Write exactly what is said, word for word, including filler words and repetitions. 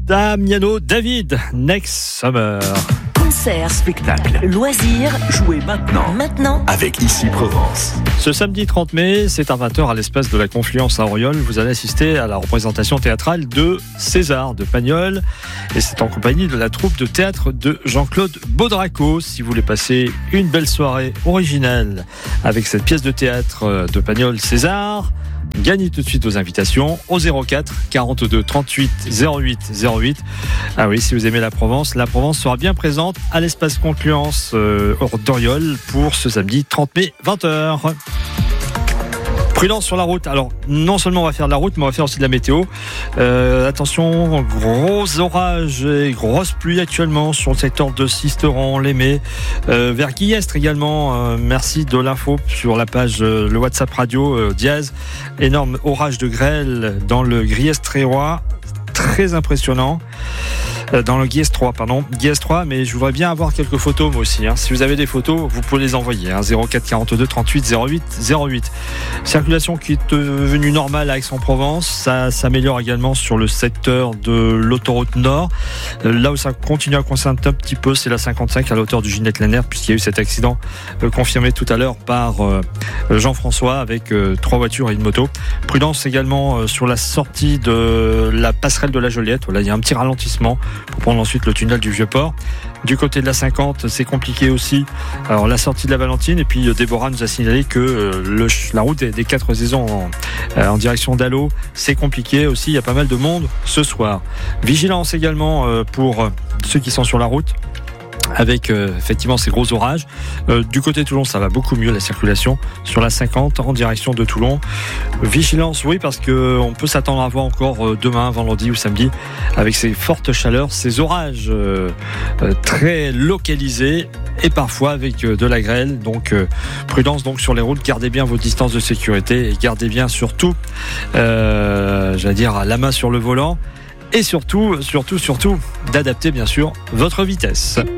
Damiano David, Next Summer. Concert, spectacle, loisirs, jouez maintenant, maintenant, avec Ici Provence. Ce samedi trente mai, c'est à vingt heures à l'espace de la Confluence à Auriol. Vous allez assister à la représentation théâtrale de César de Pagnol. Et c'est en compagnie de la troupe de théâtre de Jean-Claude Baudraco. Si vous voulez passer une belle soirée originale avec cette pièce de théâtre de Pagnol César, gagnez tout de suite vos invitations au zéro quatre quarante-deux trente-huit zéro huit zéro huit. Ah oui, si vous aimez la Provence, la Provence sera bien présente à l'espace Confluence euh, d'Auriol pour ce samedi trente mai vingt heures. Prudence sur la route. Alors, non seulement on va faire de la route, mais on va faire aussi de la météo. Euh, attention, gros orages et grosse pluie actuellement sur le secteur de Sisteron, Lémé, euh, vers Guillestre également. Euh, merci de l'info sur la page, euh, le WhatsApp radio euh, Diaz. Énorme orage de grêle dans le Guillestre-Trérois. Très impressionnant. Dans le Guies trois, pardon, Guies trois, mais je voudrais bien avoir quelques photos moi aussi. Hein. Si vous avez des photos, vous pouvez les envoyer. Hein. zéro quatre quarante-deux trente-huit zéro huit zéro huit. Circulation qui est devenue normale à Aix-en-Provence. Ça s'améliore également sur le secteur de l'autoroute Nord. Là où ça continue à coincer un petit peu, c'est la cinquante-cinq à la hauteur du Ginette-Lanière, puisqu'il y a eu cet accident euh, confirmé tout à l'heure par euh, Jean-François avec euh, trois voitures et une moto. Prudence également euh, sur la sortie de la passerelle de la Joliette. Voilà, il y a un petit ralentissement pour prendre ensuite le tunnel du Vieux-Port. Du côté de la cinquante, c'est compliqué aussi. Alors la sortie de la Valentine, et puis Déborah nous a signalé que euh, le, la route des, des quatre saisons en, euh, en direction d'Allo, c'est compliqué aussi. Il y a pas mal de monde ce soir. Vigilance également euh, pour euh, ceux qui sont sur la route, avec euh, effectivement ces gros orages. Euh, du côté de Toulon, ça va beaucoup mieux la circulation sur la cinquante en direction de Toulon. Vigilance, oui, parce que on peut s'attendre à voir encore euh, demain, vendredi ou samedi, avec ces fortes chaleurs, ces orages euh, euh, très localisés et parfois avec euh, de la grêle. Donc euh, prudence donc sur les routes, gardez bien vos distances de sécurité et gardez bien surtout, euh, j'allais dire, la main sur le volant. Et surtout, surtout, surtout, d'adapter bien sûr votre vitesse.